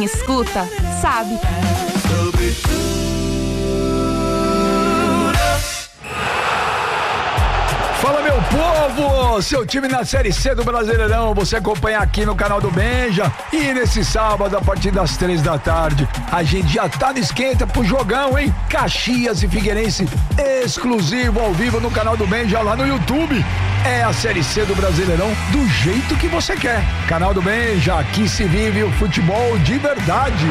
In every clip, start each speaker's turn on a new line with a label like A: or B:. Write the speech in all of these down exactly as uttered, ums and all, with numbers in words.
A: Quem escuta, sabe.
B: Fala, meu povo! Seu time na Série C do Brasileirão, você acompanha aqui no canal do Benja. E nesse sábado, a partir das três da tarde, a gente já tá no esquenta pro jogão, hein? Caxias e Figueirense, exclusivo ao vivo no canal do Benja, lá no YouTube. É a Série C do Brasileirão do jeito que você quer. Canal do Benja, aqui se vive o futebol de verdade.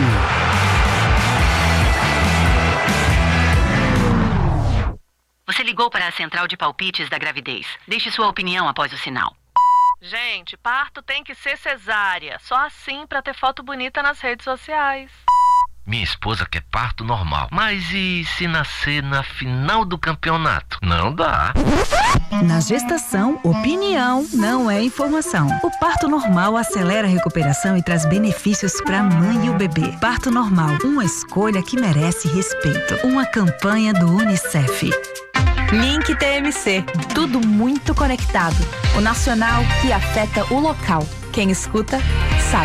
C: Você ligou para a central de palpites da gravidez. Deixe sua opinião após o sinal.
D: Gente, parto tem que ser cesárea. Só assim pra ter foto bonita nas redes sociais.
E: Minha esposa quer parto normal. Mas e se nascer na final do campeonato? Não dá.
F: Na gestação, opinião não é informação. O parto normal acelera a recuperação e traz benefícios para a mãe e o bebê. Parto normal, uma escolha que merece respeito. Uma campanha do Unicef.
A: Link T M C, tudo muito conectado. O nacional que afeta o local. Quem escuta, sabe.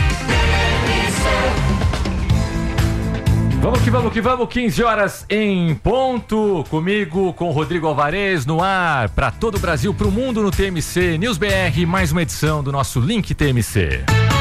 G: Vamos que vamos que vamos, quinze horas em ponto, comigo, com o Rodrigo Alvarez no ar, para todo o Brasil, para o mundo no T M C News B R, mais uma edição do nosso Link T M C.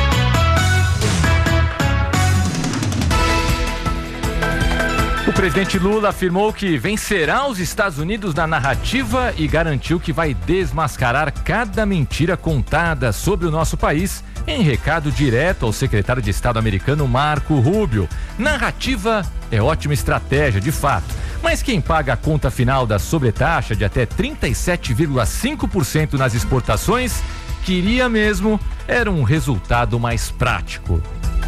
G: O presidente Lula afirmou que vencerá os Estados Unidos na narrativa e garantiu que vai desmascarar cada mentira contada sobre o nosso país em recado direto ao secretário de Estado americano Marco Rubio. Narrativa é ótima estratégia, de fato, mas quem paga a conta final da sobretaxa de até trinta e sete vírgula cinco por cento nas exportações queria mesmo era um resultado mais prático.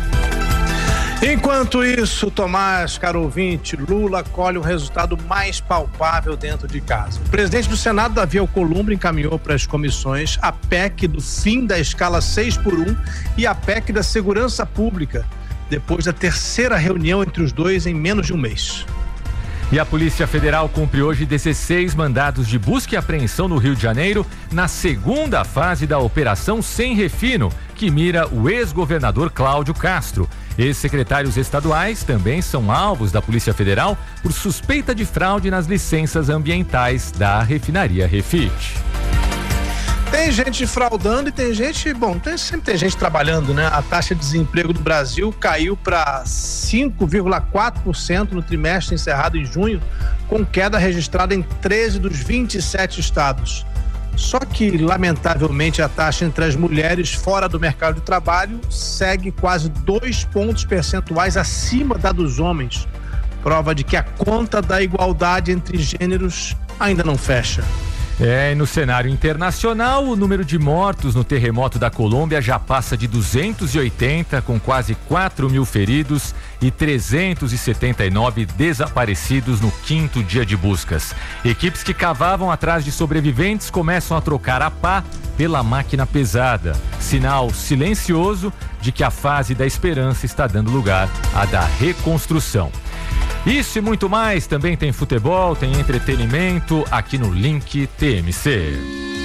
H: Enquanto isso, Tomás, caro ouvinte, Lula colhe um resultado mais palpável dentro de casa. O presidente do Senado, Davi Alcolumbre, encaminhou para as comissões a P E C do fim da escala seis por um e a P E C da segurança pública, depois da terceira reunião entre os dois em menos de um mês.
G: E a Polícia Federal cumpre hoje dezesseis mandados de busca e apreensão no Rio de Janeiro, na segunda fase da Operação Sem Refino, que mira o ex-governador Cláudio Castro. Ex-secretários estaduais também são alvos da Polícia Federal por suspeita de fraude nas licenças ambientais da refinaria Refit.
H: Tem gente fraudando e tem gente, bom, tem, sempre tem gente trabalhando, né? A taxa de desemprego do Brasil caiu para cinco vírgula quatro por cento no trimestre encerrado em junho, com queda registrada em treze dos vinte e sete estados. Só que, lamentavelmente, a taxa entre as mulheres fora do mercado de trabalho segue quase dois pontos percentuais acima da dos homens. Prova de que a conta da igualdade entre gêneros ainda não fecha.
G: É, e no cenário internacional, o número de mortos no terremoto da Colômbia já passa de duzentos e oitenta, com quase quatro mil feridos e trezentos e setenta e nove desaparecidos no quinto dia de buscas. Equipes que cavavam atrás de sobreviventes começam a trocar a pá pela máquina pesada. Sinal silencioso de que a fase da esperança está dando lugar à da reconstrução. Isso e muito mais, também tem futebol, tem entretenimento aqui no Link T M C.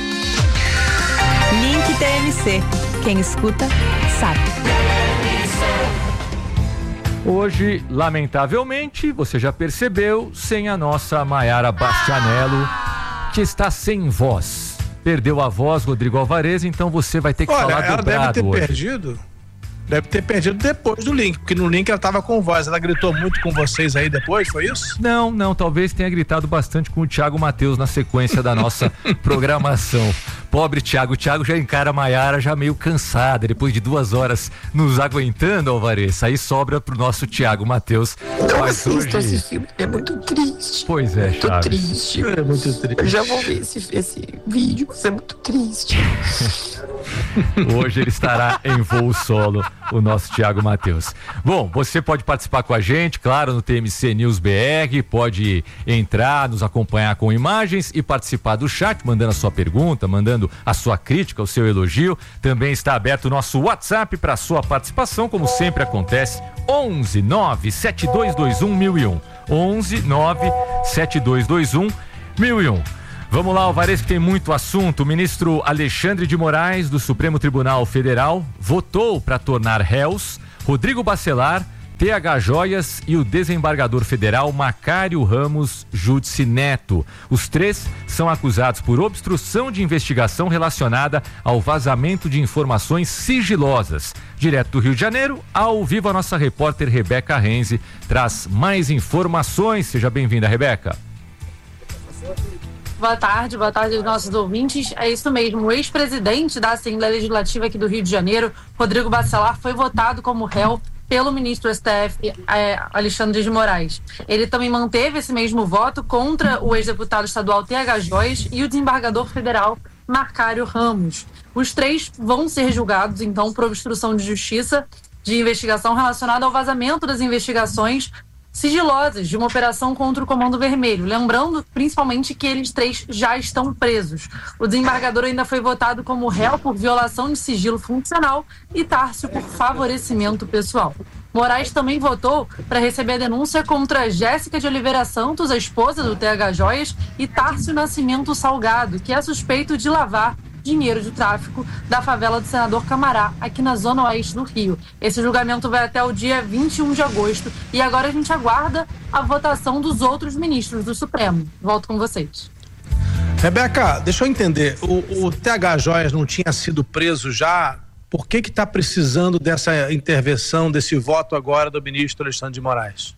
A: Link T M C. Quem escuta, sabe.
G: Hoje, lamentavelmente, você já percebeu, sem a nossa Maiara Bastianello, que está sem voz. Perdeu a voz, Rodrigo Alvarez, então você vai ter que
H: Olha,
G: falar
H: ela
G: dobrado
H: deve ter
G: hoje.
H: perdido. Deve ter perdido depois do Link, porque no Link ela tava com voz. Ela gritou muito com vocês aí depois, foi isso?
G: Não, não, talvez tenha gritado bastante com o Thiago Matheus na sequência da nossa programação. Pobre Thiago, o Thiago já encara a Maiara já meio cansada, depois de duas horas nos aguentando, Alvarez. Aí sobra pro nosso Thiago Matheus.
I: Não
G: Mas
I: assisto
G: hoje...
I: esse filme, é muito triste.
G: Pois é,
I: muito
G: Chaves.
I: triste.
H: É muito triste.
I: Eu já vou ver esse, esse vídeo, mas é muito triste.
G: Hoje ele estará em voo solo, o nosso Thiago Matheus. Bom, você pode participar com a gente, claro, no T M C News B R, pode entrar, nos acompanhar com imagens e participar do chat, mandando a sua pergunta, mandando a sua crítica, o seu elogio. Também está aberto o nosso WhatsApp para sua participação, como sempre acontece, onze nove sete dois dois um mil e um. onze nove sete dois dois um mil e um. Vamos lá, Alvarez, que tem muito assunto. O ministro Alexandre de Moraes, do Supremo Tribunal Federal, votou para tornar réus Rodrigo Bacelar, T H Joias e o desembargador federal Macário Ramos Júdice Neto. Os três são acusados por obstrução de investigação relacionada ao vazamento de informações sigilosas. Direto do Rio de Janeiro, ao vivo, a nossa repórter Rebeca Renzi traz mais informações. Seja bem-vinda, Rebeca.
J: Boa tarde, boa tarde aos nossos ouvintes. É isso mesmo, o ex-presidente da Assembleia Legislativa aqui do Rio de Janeiro, Rodrigo Bacelar, foi votado como réu pelo ministro do S T F, é, Alexandre de Moraes. Ele também manteve esse mesmo voto contra o ex-deputado estadual T H Joias e o desembargador federal Macário Ramos. Os três vão ser julgados, então, por obstrução de justiça de investigação relacionada ao vazamento das investigações sigilosas de uma operação contra o Comando Vermelho. Lembrando, principalmente, que eles três já estão presos. O desembargador ainda foi votado como réu por violação de sigilo funcional e Tárcio por favorecimento pessoal. Moraes também votou para receber a denúncia contra Jéssica de Oliveira Santos, a esposa do T H Joias, e Tárcio Nascimento Salgado, que é suspeito de lavar dinheiro de tráfico da favela do Senador Camará, aqui na zona oeste do Rio. Esse julgamento vai até o dia vinte e um de agosto e agora a gente aguarda a votação dos outros ministros do Supremo. Volto com vocês.
H: Rebeca, deixa eu entender, o, o T H Joias não tinha sido preso já? Por que que está precisando dessa intervenção, desse voto agora do ministro Alexandre de Moraes?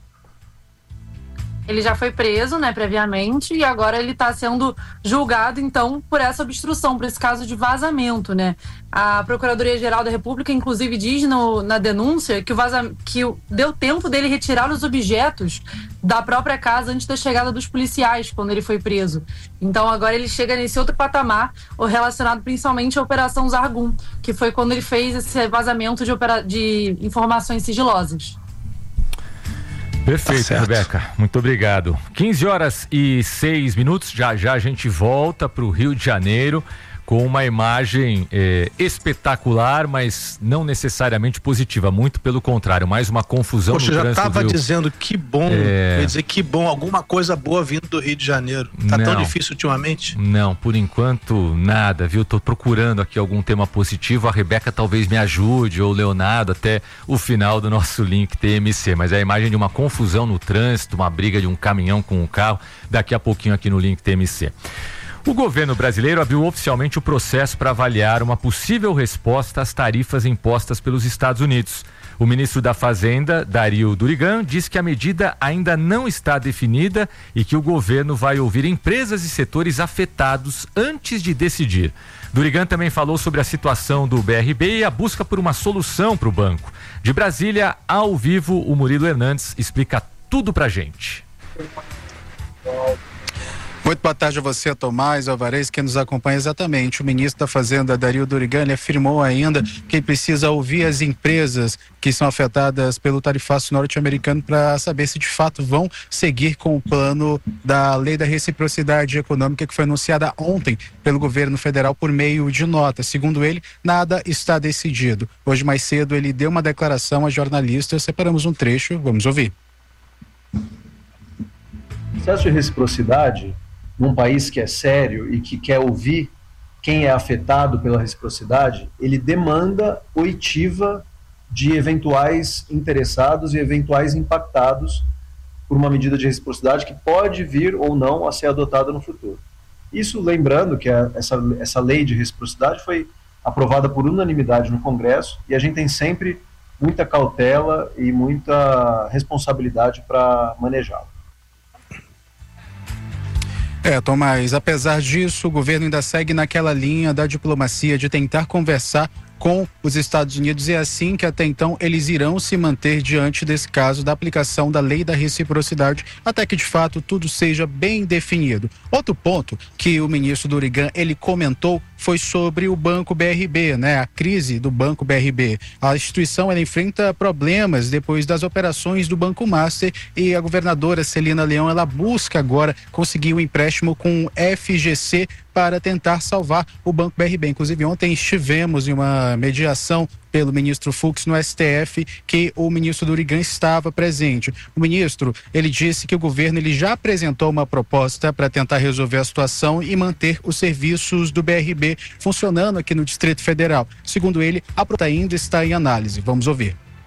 J: Ele já foi preso, né, previamente, e agora ele está sendo julgado, então, por essa obstrução, por esse caso de vazamento, né? A Procuradoria-Geral da República, inclusive, diz no, na denúncia que, o vaza, que o, deu tempo dele retirar os objetos da própria casa antes da chegada dos policiais, quando ele foi preso. Então, agora ele chega nesse outro patamar, relacionado principalmente à Operação Zargum, que foi quando ele fez esse vazamento de, opera, de informações sigilosas.
G: Perfeito,
H: tá,
G: Rebeca. Muito obrigado. quinze horas e seis minutos. Já já a gente volta para o Rio de Janeiro com uma imagem eh, espetacular, mas não necessariamente positiva. Muito pelo contrário, mais uma confusão
H: Poxa,
G: no
H: já
G: trânsito.
H: estava
G: Rio.
H: dizendo que bom,
G: É...
H: quer dizer que bom, alguma coisa boa vindo do Rio de Janeiro. Tá
G: Não.
H: tão difícil ultimamente?
G: Não, por enquanto nada, viu? Tô procurando aqui algum tema positivo. A Rebeca talvez me ajude, ou o Leonardo, até o final do nosso link T M C. Mas é a imagem de uma confusão no trânsito, uma briga de um caminhão com um carro, daqui a pouquinho aqui no link T M C. O governo brasileiro abriu oficialmente o processo para avaliar uma possível resposta às tarifas impostas pelos Estados Unidos. O ministro da Fazenda, Dario Durigan, diz que a medida ainda não está definida e que o governo vai ouvir empresas e setores afetados antes de decidir. Durigan também falou sobre a situação do B R B e a busca por uma solução para o banco. De Brasília, ao vivo, o Murilo Hernandes explica tudo pra gente.
K: Muito boa tarde a você, Tomás Alvarez, que nos acompanha. Exatamente. O ministro da Fazenda, Dario Durigan, ele afirmou ainda que precisa ouvir as empresas que são afetadas pelo tarifaço norte-americano para saber se de fato vão seguir com o plano da Lei da Reciprocidade Econômica, que foi anunciada ontem pelo governo federal por meio de nota. Segundo ele, nada está decidido. Hoje mais cedo ele deu uma declaração a jornalistas. Separamos um trecho, vamos ouvir.
L: O processo de reciprocidade, num país que é sério e que quer ouvir quem é afetado pela reciprocidade, ele demanda oitiva de eventuais interessados e eventuais impactados por uma medida de reciprocidade que pode vir ou não a ser adotada no futuro. Isso lembrando que a, essa, essa lei de reciprocidade foi aprovada por unanimidade no Congresso e a gente tem sempre muita cautela e muita responsabilidade para manejá-la.
K: É, Tomás, apesar disso, o governo ainda segue naquela linha da diplomacia de tentar conversar com os Estados Unidos e é assim que até então eles irão se manter diante desse caso da aplicação da lei da reciprocidade até que de fato tudo seja bem definido. Outro ponto que o ministro Durigan ele comentou foi sobre o Banco B R B, né? A crise do Banco B R B. A instituição ela enfrenta problemas depois das operações do Banco Master e a governadora Celina Leão ela busca agora conseguir um empréstimo com o F G C para tentar salvar o Banco B R B. Inclusive ontem estivemos em uma mediação pelo ministro Fux no S T F que o ministro Durigan estava presente. O ministro, ele disse que o governo ele já apresentou uma proposta para tentar resolver a situação e manter os serviços do B R B funcionando aqui no Distrito Federal. Segundo ele, a proposta ainda está em análise. Vamos ouvir.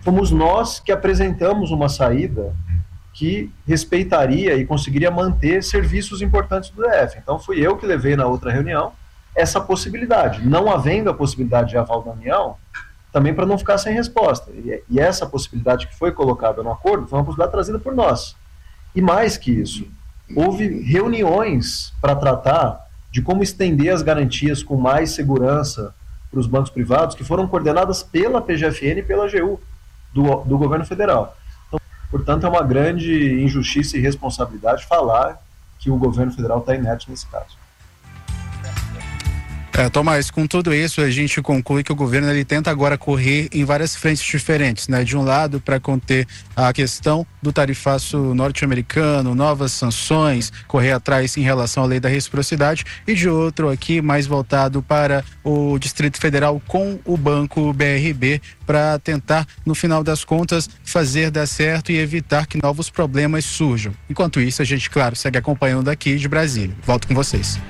L: fomos nós que apresentamos uma saída que respeitaria e conseguiria manter serviços importantes do D F. Então fui eu que levei na outra reunião essa possibilidade, não havendo a possibilidade de aval da União, também para não ficar sem resposta. E, e essa possibilidade que foi colocada no acordo foi uma possibilidade trazida por nós. E mais que isso, houve reuniões para tratar de como estender as garantias com mais segurança para os bancos privados, que foram coordenadas pela P G F N e pela A G U, do, do governo federal. Então, portanto, é uma grande injustiça e irresponsabilidade falar que o governo federal está inerte nesse caso.
K: É, Tomás, com tudo isso a gente conclui que o governo ele tenta agora correr em várias frentes diferentes, né? De um lado, para conter a questão do tarifaço norte-americano, novas sanções, correr atrás em relação à lei da reciprocidade, e de outro aqui mais voltado para o Distrito Federal com o Banco B R B, para tentar, no final das contas, fazer dar certo e evitar que novos problemas surjam. Enquanto isso, a gente, claro, segue acompanhando daqui de Brasília. Volto com vocês.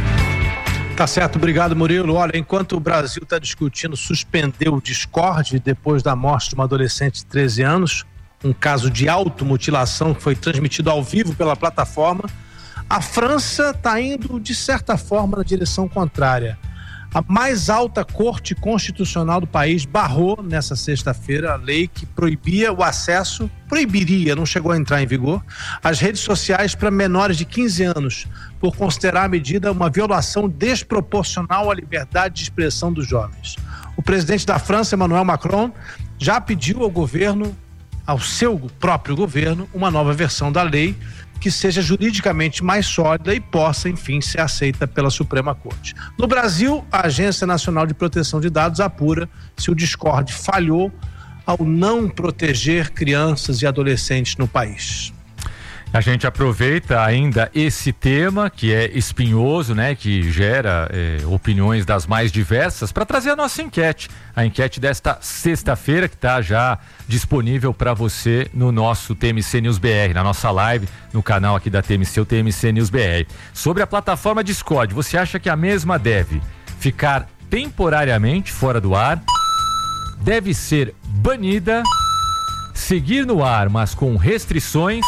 H: Tá certo, obrigado, Murilo. Olha, enquanto o Brasil está discutindo suspender o Discord depois da morte de uma adolescente de treze anos, um caso de automutilação que foi transmitido ao vivo pela plataforma, a França está indo, de certa forma, na direção contrária. A mais alta corte constitucional do país barrou, nessa sexta-feira, a lei que proibia o acesso, proibiria, não chegou a entrar em vigor, às redes sociais para menores de quinze anos, por considerar a medida uma violação desproporcional à liberdade de expressão dos jovens. O presidente da França, Emmanuel Macron, já pediu ao governo, ao seu próprio governo, uma nova versão da lei que seja juridicamente mais sólida e possa, enfim, ser aceita pela Suprema Corte. No Brasil, a Agência Nacional de Proteção de Dados apura se o Discord falhou ao não proteger crianças e adolescentes no país.
G: A gente aproveita ainda esse tema que é espinhoso, né, que gera eh, opiniões das mais diversas, para trazer a nossa enquete, a enquete desta sexta-feira, que está já disponível para você no nosso T M C News B R, na nossa live, no canal aqui da T M C, o T M C News B R. Sobre a plataforma Discord, você acha que a mesma deve ficar temporariamente fora do ar, deve ser banida, seguir no ar, mas com restrições,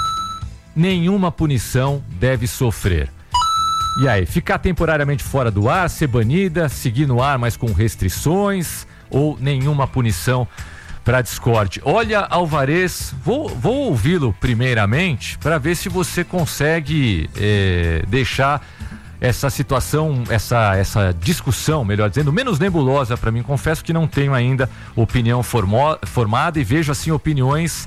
G: nenhuma punição deve sofrer? E aí, ficar temporariamente fora do ar, ser banida, seguir no ar, mas com restrições, ou nenhuma punição para Discord? Olha, Alvarez, vou, vou ouvi-lo primeiramente para ver se você consegue é, deixar essa situação, essa, essa discussão, melhor dizendo, menos nebulosa para mim. Confesso que não tenho ainda opinião formo, formada e vejo assim opiniões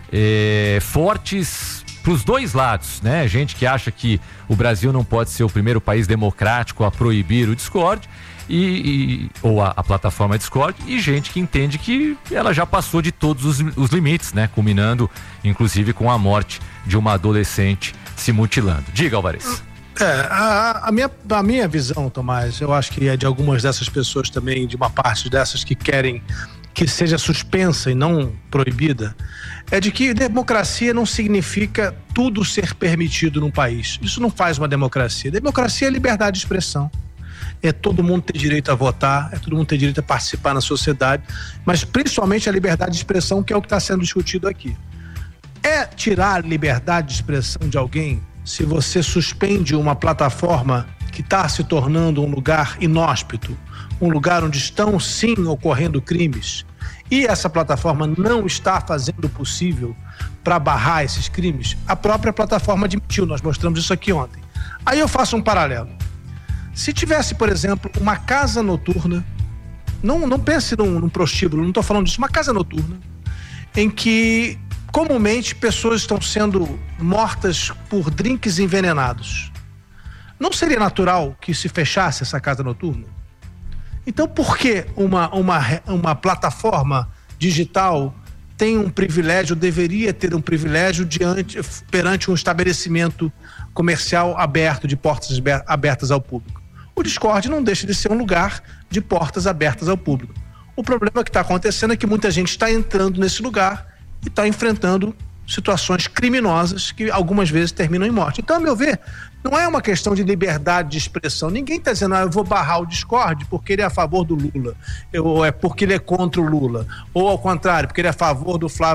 G: é, fortes para os dois lados, né? Gente que acha que o Brasil não pode ser o primeiro país democrático a proibir o Discord e, e ou a, a plataforma Discord, e gente que entende que ela já passou de todos os, os limites, né? Culminando, inclusive, com a morte de uma adolescente se mutilando. Diga, Alvarez.
H: É, a, a, minha, a minha visão, Tomás, eu acho que é de algumas dessas pessoas também, de uma parte dessas que querem que seja suspensa e não proibida, é de que democracia não significa tudo ser permitido num país. Isso não faz uma democracia. Democracia é liberdade de expressão. É todo mundo ter direito a votar, é todo mundo ter direito a participar na sociedade, mas principalmente a liberdade de expressão, que é o que está sendo discutido aqui. É tirar a liberdade de expressão de alguém se você suspende uma plataforma que está se tornando um lugar inóspito, um lugar onde estão sim ocorrendo crimes, e essa plataforma não está fazendo o possível para barrar esses crimes. A própria plataforma admitiu, nós mostramos isso aqui ontem. Aí eu faço um paralelo. Se tivesse, por exemplo, uma casa noturna, não, não pense num, num prostíbulo, não estou falando disso, uma casa noturna, em que comumente pessoas estão sendo mortas por drinks envenenados, não seria natural que se fechasse essa casa noturna? Então, por que uma, uma, uma plataforma digital tem um privilégio, deveria ter um privilégio diante, perante um estabelecimento comercial aberto, de portas abertas ao público? O Discord não deixa de ser um lugar de portas abertas ao público. O problema que está acontecendo é que muita gente está entrando nesse lugar e está enfrentando situações criminosas que algumas vezes terminam em morte. Então, a meu ver, não é uma questão de liberdade de expressão. Ninguém está dizendo, ah, eu vou barrar o Discord porque ele é a favor do Lula, ou é porque ele é contra o Lula, ou ao contrário, porque ele é a favor do Flávio